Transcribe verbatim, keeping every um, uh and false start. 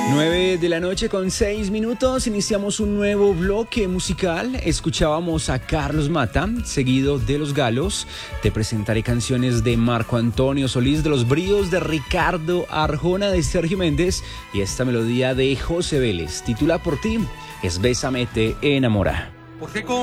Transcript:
nueve de la noche con seis minutos, iniciamos un nuevo bloque musical. Escuchábamos a Carlos Mata, seguido de Los Galos. Te presentaré canciones de Marco Antonio Solís, de Los Bríos, de Ricardo Arjona, de Sergio Méndez y esta melodía de José Vélez. Titula Por ti, es Bésame te enamora. Porque con